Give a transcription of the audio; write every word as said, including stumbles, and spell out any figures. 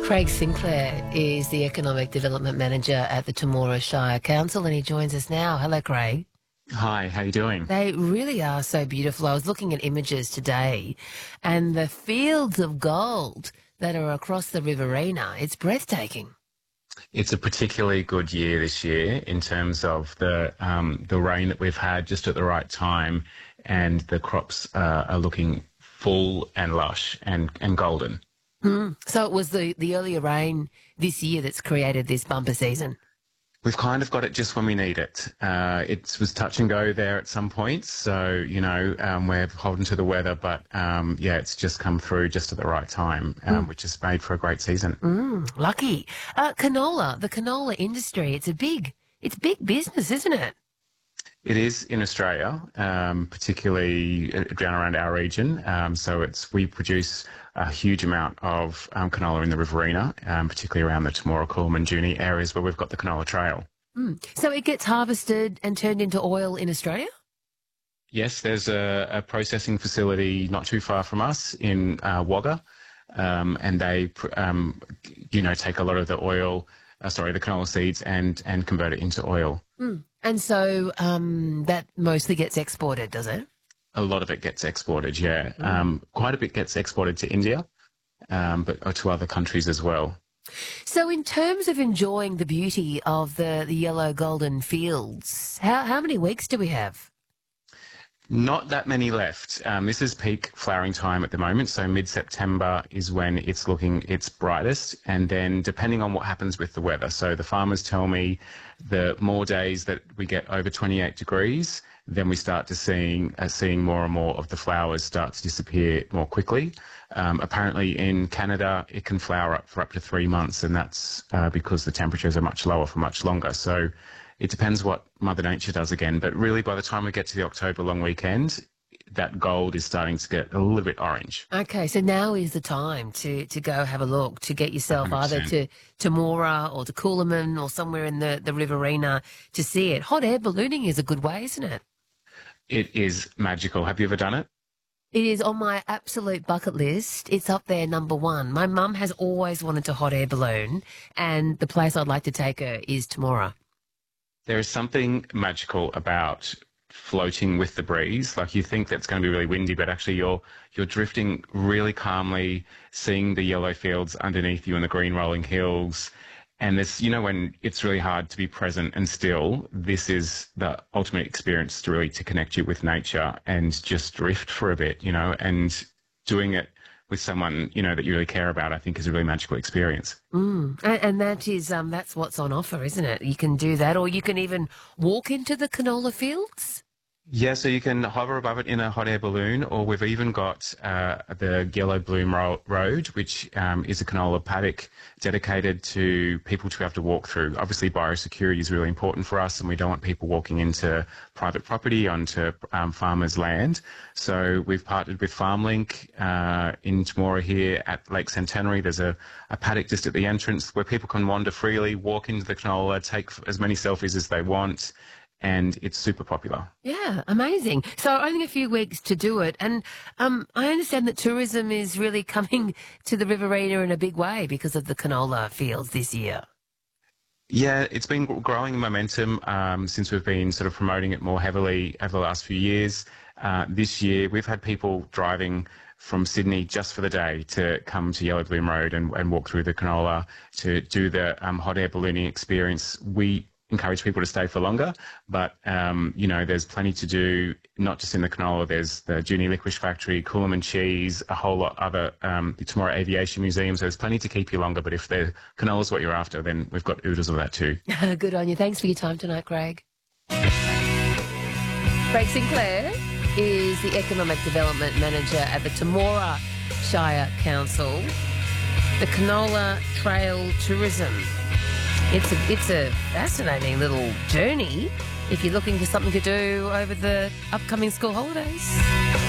Craig Sinclair is the Economic Development Manager at the Temora Shire Council, and he joins us now. Hello, Craig. Hi, how you doing? They really are so beautiful. I was looking at images today, and the fields of gold that are across the Riverina, it's breathtaking. It's a particularly good year this year in terms of the um, the rain that we've had just at the right time, and the crops uh, are looking full and lush and, and golden. Mm. So it was the, the earlier rain this year that's created this bumper season. We've kind of got it just when we need it. Uh, it was touch and go there at some points, so, you know, um, we're holding to the weather, but, um, yeah, it's just come through just at the right time, um, Mm. which has made for a great season. Mm, lucky. Uh, canola, the canola industry, it's a big, it's big business, isn't it? It is in Australia, um, particularly uh, down around our region. Um, so it's we produce a huge amount of um, canola in the Riverina, um, particularly around the Temora, Coolum, Junee areas where we've got the canola trail. Mm. So it gets harvested and turned into oil in Australia? Yes, there's a, a processing facility not too far from us in uh, Wagga, um, and they, pr- um, you know, take a lot of the oil, uh, sorry, the canola seeds and and convert it into oil. Mm. And so um, that mostly gets exported, does it? A lot of it gets exported, yeah. Mm. Um, quite a bit gets exported to India, um, but uh, to other countries as well. So in terms of enjoying the beauty of the, the yellow golden fields, how, how many weeks do we have? Not that many left. Um, this is peak flowering time at the moment, so mid-September is when it's looking its brightest, and then depending on what happens with the weather. So the farmers tell me the more days that we get over twenty-eight degrees, then we start to seeing uh, seeing more and more of the flowers start to disappear more quickly. Um, apparently in Canada, it can flower up for up to three months, and that's uh, because the temperatures are much lower for much longer. So it depends what Mother Nature does again. But really, by the time we get to the October long weekend, that gold is starting to get a little bit orange. Okay, so now is the time to, to go have a look, to get yourself either one hundred percent. to Temora or to Coolum or somewhere in the, the Riverina to see it. Hot air ballooning is a good way, isn't it? It is magical. Have you ever done it? It is on my absolute bucket list. It's up there, number one. My mum has always wanted to hot air balloon, and the place I'd like to take her is Temora. There is something magical about floating with the breeze. Like, you think that's going to be really windy, but actually you're you're drifting really calmly, seeing the yellow fields underneath you and the green rolling hills. And this, you know, when it's really hard to be present and still, this is the ultimate experience to really to connect you with nature and just drift for a bit, you know, and doing it with someone, you know, that you really care about, I think is a really magical experience. Mm. And, and that is um, that's what's on offer, isn't it? You can do that, or you can even walk into the canola fields. Yeah, so you can hover above it in a hot air balloon, or we've even got uh, the Yellow Bloom Ro- Road, which um, is a canola paddock dedicated to people to be able to walk through. Obviously, biosecurity is really important for us, and we don't want people walking into private property, onto um, farmers' land. So we've partnered with FarmLink uh, in Temora here at Lake Centenary. There's a, a paddock just at the entrance where people can wander freely, walk into the canola, take as many selfies as they want, and it's super popular. Yeah, amazing. So only a few weeks to do it. And um, I understand that tourism is really coming to the Riverina in a big way because of the canola fields this year. Yeah, it's been growing momentum um, since we've been sort of promoting it more heavily over the last few years. Uh, this year, we've had people driving from Sydney just for the day to come to Yellow Bloom Road and, and walk through the canola to do the um, hot air ballooning experience. We encourage people to stay for longer, but um, you know, there's plenty to do, not just in the canola. There's the Junee Licorice Factory, Coolum and Cheese, a whole lot other, um, the Temora Aviation Museum, so there's plenty to keep you longer, but if the canola's what you're after, then we've got oodles of that too. Good on you. Thanks for your time tonight, Craig. Craig Sinclair is the Economic Development Manager at the Temora Shire Council. The Canola Trail Tourism. It's a, it's a fascinating little journey if you're looking for something to do over the upcoming school holidays.